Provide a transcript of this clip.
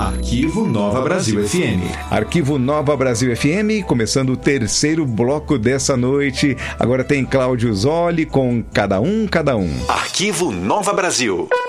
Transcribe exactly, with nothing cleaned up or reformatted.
Arquivo Nova Brasil F M. Arquivo Nova Brasil F M, começando o terceiro bloco dessa noite. Agora tem Cláudio Zoli com Cada Um, Cada Um. Arquivo Nova Brasil.